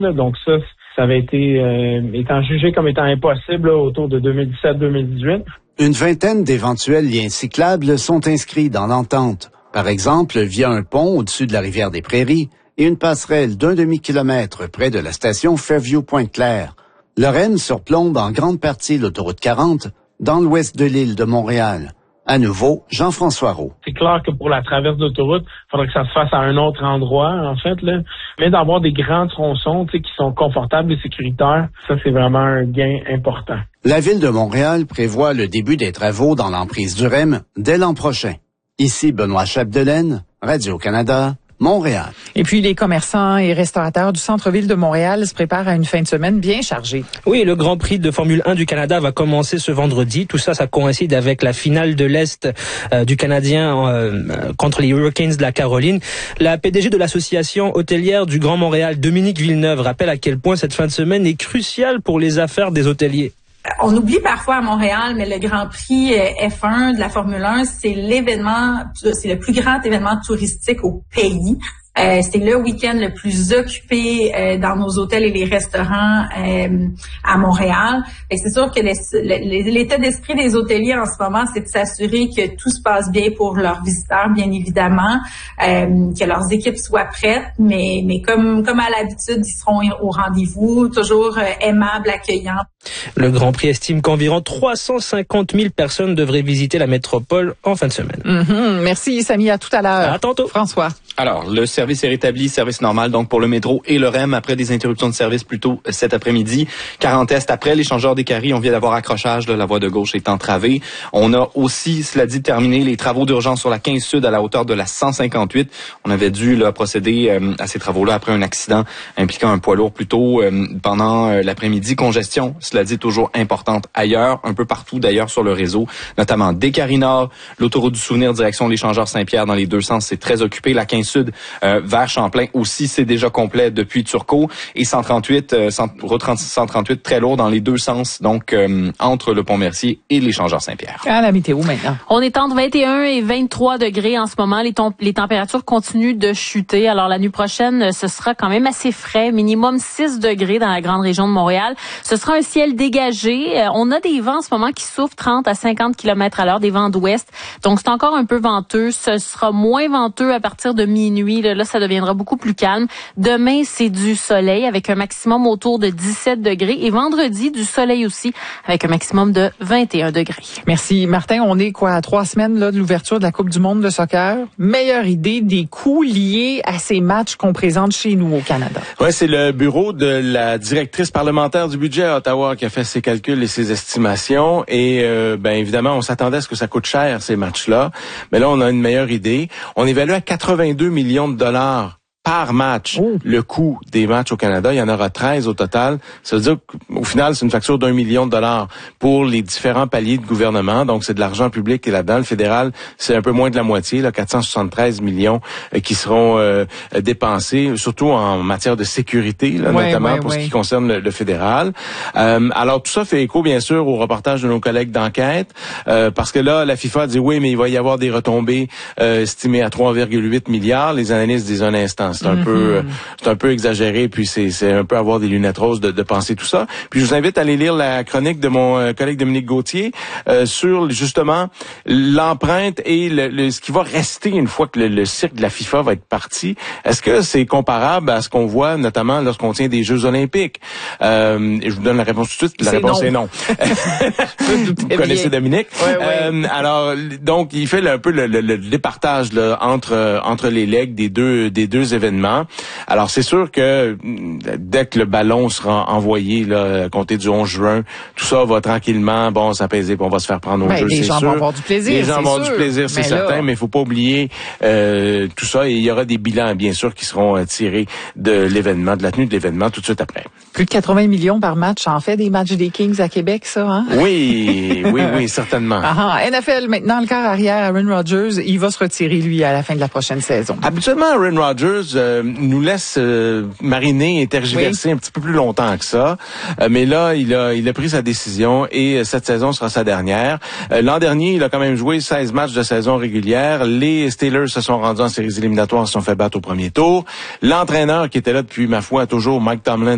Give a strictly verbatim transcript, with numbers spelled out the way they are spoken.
Là, donc ça, ça avait été euh, étant jugé comme étant impossible là, autour de deux mille dix-sept deux mille dix-huit. Une vingtaine d'éventuels liens cyclables sont inscrits dans l'entente. Par exemple, via un pont au-dessus de la rivière des Prairies et une passerelle d'un demi-kilomètre près de la station Fairview-Pointe-Claire. Le R E M surplombe en grande partie l'autoroute quarante dans l'ouest de l'île de Montréal. À nouveau, Jean-François Roux. C'est clair que pour la traverse d'autoroute, il faudrait que ça se fasse à un autre endroit, en fait, là. Mais d'avoir des grands tronçons, tu sais, qui sont confortables et sécuritaires, ça, c'est vraiment un gain important. La Ville de Montréal prévoit le début des travaux dans l'emprise du R E M dès l'an prochain. Ici Benoît Chapdelaine, Radio-Canada, Montréal. Et puis, les commerçants et restaurateurs du centre-ville de Montréal se préparent à une fin de semaine bien chargée. Oui, le Grand Prix de Formule un du Canada va commencer ce vendredi. Tout ça, ça coïncide avec la finale de l'Est euh, du Canadien euh, contre les Hurricanes de la Caroline. La P D G de l'association hôtelière du Grand Montréal, Dominique Villeneuve, rappelle à quel point cette fin de semaine est cruciale pour les affaires des hôteliers. On oublie parfois à Montréal, mais le Grand Prix F un de la Formule un, c'est l'événement, c'est le plus grand événement touristique au pays. Euh, c'est le week-end le plus occupé euh, dans nos hôtels et les restaurants euh, à Montréal. Et c'est sûr que les, les, l'état d'esprit des hôteliers en ce moment, c'est de s'assurer que tout se passe bien pour leurs visiteurs, bien évidemment, euh, que leurs équipes soient prêtes, mais, mais comme, comme à l'habitude, ils seront au rendez-vous, toujours euh, aimables, accueillants. Le Grand Prix estime qu'environ trois cent cinquante mille personnes devraient visiter la métropole en fin de semaine. Mm-hmm. Merci, Samy. À tout à l'heure. À tantôt. François. Alors, le service est rétabli, service normal donc pour le métro et le R E M après des interruptions de service plus tôt cet après-midi. quarante Est après l'échangeur des Caries, on vient d'avoir accrochage, là, la voie de gauche est entravée. On a aussi, cela dit, terminé les travaux d'urgence sur la quinze Sud à la hauteur de la cent cinquante-huit. On avait dû là, procéder euh, à ces travaux-là après un accident impliquant un poids lourd plus tôt euh, pendant euh, l'après-midi. Congestion, cela dit, toujours importante ailleurs, un peu partout d'ailleurs sur le réseau, notamment des Caries Nord, l'autoroute du Souvenir direction l'échangeur Saint-Pierre dans les deux sens, c'est très occupé. La quinze Sud euh, vers Champlain aussi, c'est déjà complet depuis Turcot. Et cent trente-huit, euh, route cent trente-huit, très lourd dans les deux sens, donc euh, entre le Pont-Mercier et l'échangeur Saint-Pierre. À la météo maintenant. On est entre vingt et un et vingt-trois degrés en ce moment. Les, tom- les températures continuent de chuter. Alors la nuit prochaine, ce sera quand même assez frais. Minimum six degrés dans la grande région de Montréal. Ce sera un ciel dégagé. Euh, on a des vents en ce moment qui souffrent trente à cinquante kilomètres à l'heure, des vents d'ouest. Donc c'est encore un peu venteux. Ce sera moins venteux à partir de minuit. Là, là ça deviendra beaucoup plus calme. Demain, c'est du soleil avec un maximum autour de dix-sept degrés. Et vendredi, du soleil aussi avec un maximum de vingt et un degrés. Merci. Martin, on est quoi à trois semaines là, de l'ouverture de la Coupe du monde de soccer? Meilleure idée des coûts liés à ces matchs qu'on présente chez nous au Canada. Ouais, c'est le bureau de la directrice parlementaire du budget à Ottawa qui a fait ses calculs et ses estimations. Et euh, ben évidemment, on s'attendait à ce que ça coûte cher, ces matchs-là. Mais là, on a une meilleure idée. On évalue à quatre-vingt-deux millions de dollars par match, oh. le coût des matchs au Canada. Il y en aura treize au total. Ça veut dire qu'au final, c'est une facture d'un million de dollars pour les différents paliers de gouvernement. Donc, c'est de l'argent public qui est là-dedans. Le fédéral, c'est un peu moins de la moitié, là, quatre cent soixante-treize millions euh, qui seront euh, dépensés, surtout en matière de sécurité, là, ouais, notamment ouais, pour ouais. ce qui concerne le, le fédéral. Euh, alors, tout ça fait écho, bien sûr, au reportage de nos collègues d'enquête, euh, parce que là, la FIFA dit oui, mais il va y avoir des retombées euh, estimées à trois virgule huit milliards. Les analystes disent un instant. C'est un mm-hmm. peu, c'est un peu exagéré, puis c'est, c'est un peu avoir des lunettes roses de, de penser tout ça. Puis je vous invite à aller lire la chronique de mon euh, collègue Dominique Gauthier euh, sur justement l'empreinte et le, le, ce qui va rester une fois que le, le cirque de la FIFA va être parti. Est-ce que c'est comparable à ce qu'on voit notamment lorsqu'on tient des Jeux Olympiques? Euh, je vous donne la réponse tout de suite. La c'est réponse non. est non. Vous connaissez Dominique. Ouais, ouais. Euh, alors donc il fait là, un peu le, le, le départage là, entre entre les legs des deux des deux événements. Alors, c'est sûr que dès que le ballon sera envoyé, là, à compter du onze juin, tout ça va tranquillement, bon, s'apaiser, puis on va se faire prendre au ben, jeu, c'est sûr. Les gens vont avoir du plaisir, Les gens c'est vont avoir sûr. du plaisir, c'est mais certain, là... mais il faut pas oublier euh, tout ça. Et il y aura des bilans, bien sûr, qui seront euh, tirés de l'événement, de la tenue de l'événement, tout de suite après. Plus de quatre-vingts millions par match, en fait, des matchs des Kings à Québec, ça, hein? Oui, oui, oui, certainement. Ah, N F L, maintenant, le quart arrière, Aaron Rodgers, il va se retirer, lui, à la fin de la prochaine saison. Habituellement, Aaron Rodgers euh, nous laisse euh, mariner et tergiverser oui. un petit peu plus longtemps que ça. Euh, mais là, il a, il a pris sa décision et euh, cette saison sera sa dernière. Euh, l'an dernier, il a quand même joué seize matchs de saison régulière. Les Steelers se sont rendus en séries éliminatoires, se sont fait battre au premier tour. L'entraîneur qui était là depuis, ma foi, toujours Mike Tomlin,